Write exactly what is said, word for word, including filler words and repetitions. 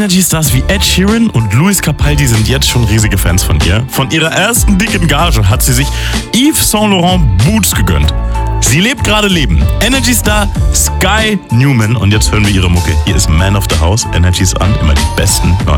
Energy-Stars wie Ed Sheeran und Luis Capaldi sind jetzt schon riesige Fans von ihr. Von ihrer ersten dicken Gage hat sie sich Yves Saint Laurent Boots gegönnt. Sie lebt gerade Leben. Energy-Star Sky Newman. Und jetzt hören wir ihre Mucke. Hier ist Man of the House. Energy ist an. Immer die besten neuen.